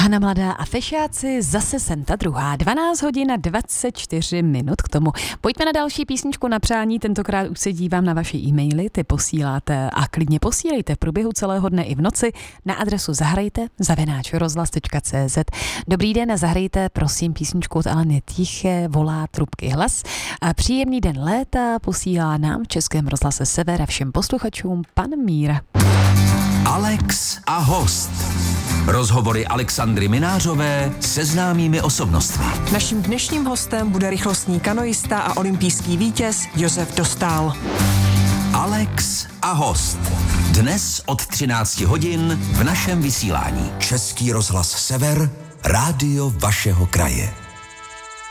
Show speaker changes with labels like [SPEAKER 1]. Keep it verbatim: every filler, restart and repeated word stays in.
[SPEAKER 1] Hana Mladá a Fešáci, zase sem ta druhá. dvanáct hodin a dvacet čtyři minut k tomu. Pojďme na další písničku na přání. Tentokrát už se dívám na vaše e-maily, ty posíláte a klidně posílejte v průběhu celého dne i v noci na adresu zahrajte zavináč rozhlas tečka cé zet. Dobrý den a zahrajte prosím písničku od Aleny Tiché, Volá trubky hlas. A příjemný den léta posílá nám v Českém rozhlase Sever a všem posluchačům pan Míra.
[SPEAKER 2] Alex a host. Rozhovory Alexandry Minářové se známými osobnostmi.
[SPEAKER 3] Naším dnešním hostem bude rychlostní kanoista a olympijský vítěz Josef Dostál.
[SPEAKER 2] Alex a host. Dnes od třinácti hodin v našem vysílání. Český rozhlas Sever, rádio vašeho kraje.